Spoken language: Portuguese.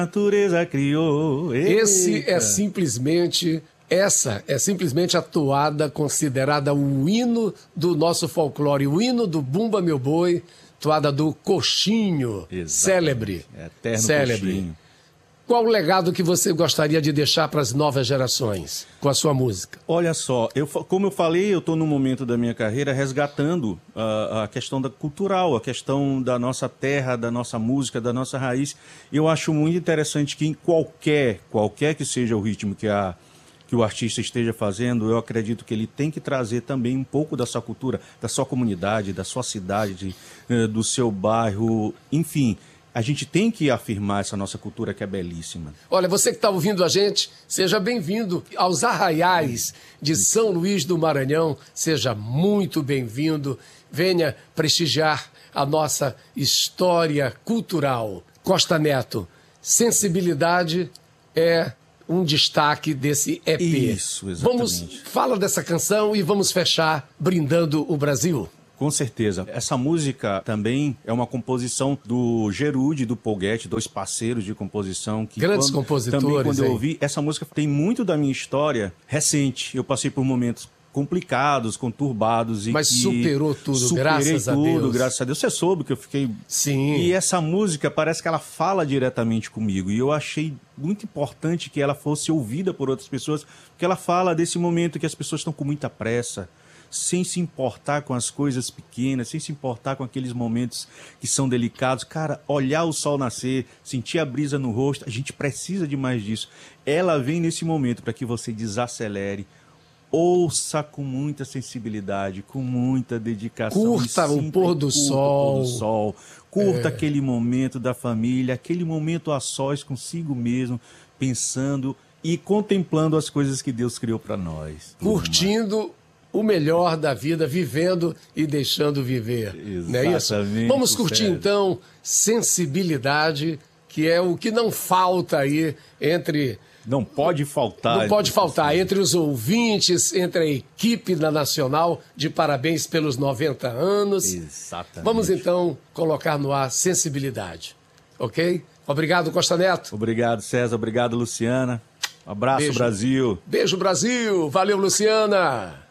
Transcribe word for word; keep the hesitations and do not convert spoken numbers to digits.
A natureza criou. Esse Eita. é simplesmente... Essa é simplesmente a toada considerada o hino do nosso folclore, o hino do Bumba Meu Boi, toada do Coxinho, Exatamente. Célebre. Eterno Célebre. Coxinho. Qual o legado que você gostaria de deixar para as novas gerações com a sua música? Olha só, eu, como eu falei, eu estou num momento da minha carreira resgatando uh, a questão da cultural, a questão da nossa terra, da nossa música, da nossa raiz. Eu acho muito interessante que em qualquer, qualquer que seja o ritmo que a que o artista esteja fazendo, eu acredito que ele tem que trazer também um pouco da sua cultura, da sua comunidade, da sua cidade, do seu bairro, enfim. A gente tem que afirmar essa nossa cultura que é belíssima. Olha, você que está ouvindo a gente, seja bem-vindo aos Arraiais de São Luís do Maranhão. Seja muito bem-vindo. Venha prestigiar a nossa história cultural. Costa Neto, sensibilidade é um destaque desse E P. Isso, exatamente. Vamos, fala dessa canção e vamos fechar brindando o Brasil. Com certeza. Essa música também é uma composição do Gerude e do Polguete, dois parceiros de composição. Que Grandes quando, compositores. Também quando hein? eu ouvi, essa música tem muito da minha história recente. Eu passei por momentos complicados, conturbados. E Mas que superou tudo, superei graças a tudo, Deus. graças a Deus. Você soube que eu fiquei... Sim. E essa música parece que ela fala diretamente comigo. E eu achei muito importante que ela fosse ouvida por outras pessoas, porque ela fala desse momento que as pessoas estão com muita pressa, sem se importar com as coisas pequenas, sem se importar com aqueles momentos que são delicados. Cara, olhar o sol nascer, sentir a brisa no rosto, a gente precisa de mais disso. Ela vem nesse momento para que você desacelere, ouça com muita sensibilidade, com muita dedicação. Curta o pôr do sol. O pôr do sol. Curta É. aquele momento da família, aquele momento a sós consigo mesmo, pensando e contemplando as coisas que Deus criou para nós. Curtindo o melhor da vida, vivendo e deixando viver. Não é isso? Exatamente, Vamos curtir Sérgio. então sensibilidade, que é o que não falta aí entre... Não pode faltar. Não pode faltar entre os ouvintes, entre a equipe da Nacional. De parabéns pelos noventa anos. Exatamente. Vamos então colocar no ar sensibilidade, ok? Obrigado, Costa Neto. Obrigado, César. Obrigado, Luciana. Um abraço, Beijo. Brasil. Beijo, Brasil. Valeu, Luciana.